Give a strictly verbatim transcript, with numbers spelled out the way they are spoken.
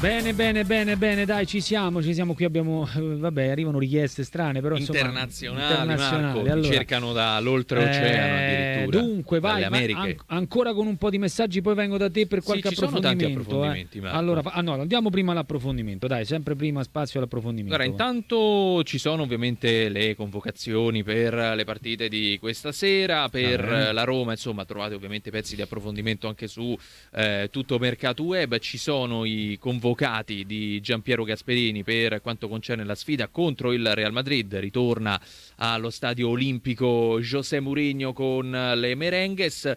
Bene, bene, bene, bene, dai, ci siamo, ci siamo qui, abbiamo, vabbè, arrivano richieste strane, però insomma, internazionali, internazionali. Marco, Allora, cercano dall'oltreoceano eh, addirittura. Dunque, vai, dalle vai Americhe. an- ancora con un po' di messaggi, poi vengo da te per Sì, qualche ci sono tanti approfondimento. approfondimenti, eh. Marco. Allora, ah no, andiamo prima all'approfondimento, dai, sempre prima spazio all'approfondimento. Allora, intanto ci sono ovviamente le convocazioni per le partite di questa sera, per Ah, la Roma, insomma, trovate ovviamente pezzi di approfondimento anche su eh, tutto Mercato Web, ci sono i convocati di Giampiero Gasperini per quanto concerne la sfida contro il Real Madrid, ritorna allo stadio olimpico José Mourinho con le Merengues.